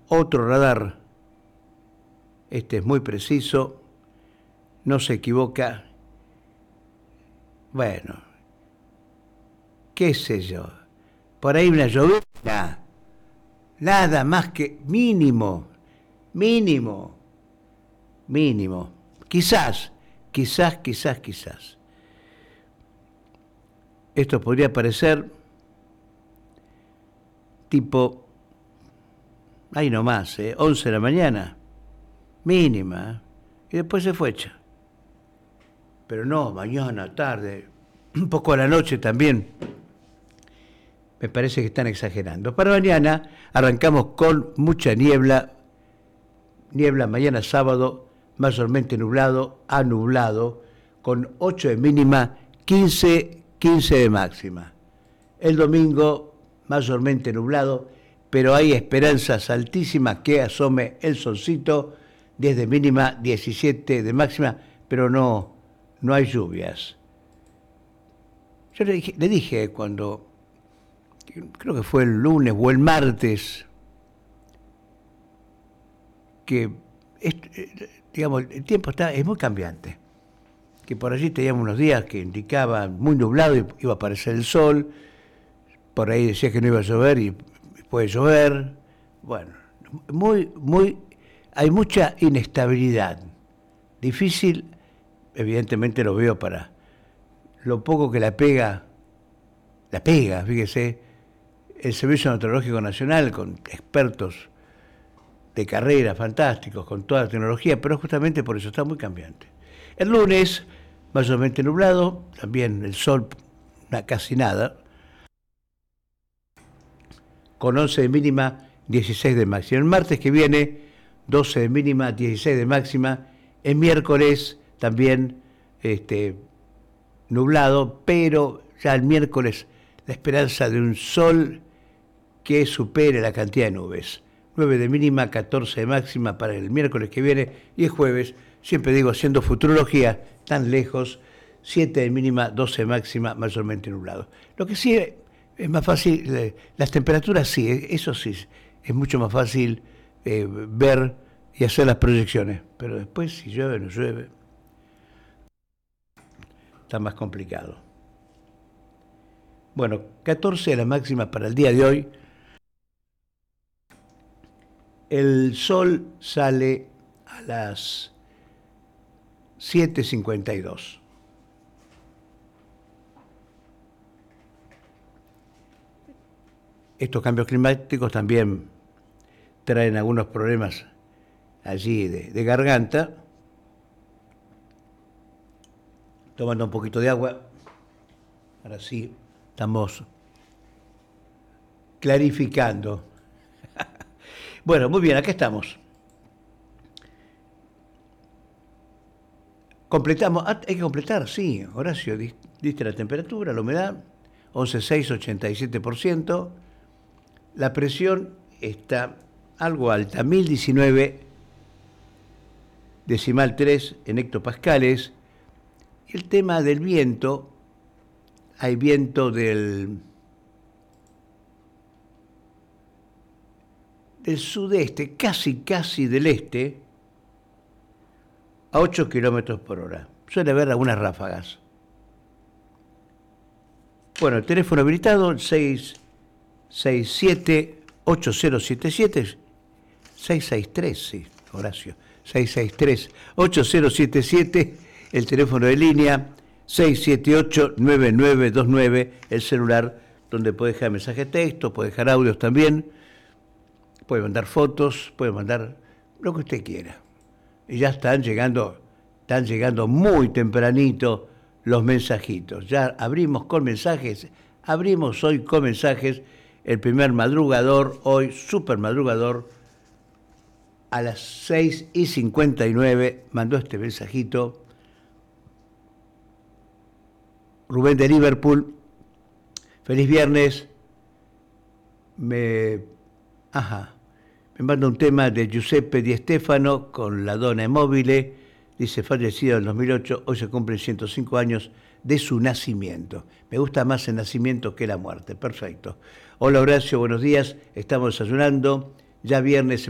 otro radar. Este es muy preciso, no se equivoca. Bueno, qué sé yo, por ahí una llovizna, nada más que mínimo, quizás. Esto podría parecer tipo, ahí nomás, 11 de la mañana, mínima, y después se fue hecha. Pero no, mañana, tarde, un poco a la noche también. Me parece que están exagerando. Para mañana arrancamos con mucha niebla mañana sábado, mayormente nublado a nublado, con 8 de mínima, 15 de máxima. El domingo, mayormente nublado, pero hay esperanzas altísimas que asome el solcito, 10 de mínima, 17 de máxima, pero no hay lluvias. Yo le dije cuando, creo que fue el lunes o el martes, que digamos, el tiempo es muy cambiante. Que por allí teníamos unos días que indicaban muy nublado y iba a aparecer el sol, por ahí decía que no iba a llover y puede llover. Bueno, hay mucha inestabilidad. Difícil, evidentemente lo veo para lo poco que la pega, fíjese, el Servicio Meteorológico Nacional con expertos de carrera fantásticos, con toda la tecnología, pero justamente por eso está muy cambiante. El lunes, mayormente nublado, también el sol casi nada, con 11 de mínima, 16 de máxima. El martes que viene, 12 de mínima, 16 de máxima. El miércoles también nublado, pero ya el miércoles la esperanza de un sol que supere la cantidad de nubes. 9 de mínima, 14 de máxima para el miércoles que viene, y el jueves, siempre digo, haciendo futurología, tan lejos, 7 de mínima, 12 de máxima, mayormente nublado. Lo que sí es más fácil, las temperaturas sí, eso sí, es mucho más fácil ver y hacer las proyecciones, pero después si llueve o no llueve, está más complicado. Bueno, 14 de la máxima para el día de hoy. El sol sale a las 7:52. Estos cambios climáticos también traen algunos problemas allí de garganta. Tomando un poquito de agua. Ahora sí, estamos clarificando. Bueno, muy bien, acá estamos. Completamos, hay que completar, sí, Horacio, diste la temperatura, la humedad, 11,6, 87%. La presión está algo alta, 1019,3 en hectopascales. Y el tema del viento, hay viento del sudeste, casi del este, a 8 kilómetros por hora. Suele haber algunas ráfagas. Bueno, el teléfono habilitado, 667-8077, 663, sí, Horacio, 663-8077, el teléfono de línea, 678-9929, el celular, donde puede dejar mensaje de texto, puede dejar audios también, puede mandar fotos, puede mandar lo que usted quiera. Y ya están llegando muy tempranito los mensajitos. Ya abrimos hoy con mensajes, el primer madrugador, hoy super madrugador, a las 6:59 mandó este mensajito. Rubén de Liverpool, feliz viernes, me manda un tema de Giuseppe Di Stefano con la Donna Immobile, dice fallecido en 2008, hoy se cumplen 105 años de su nacimiento. Me gusta más el nacimiento que la muerte, perfecto. Hola Horacio, buenos días, estamos desayunando, ya viernes.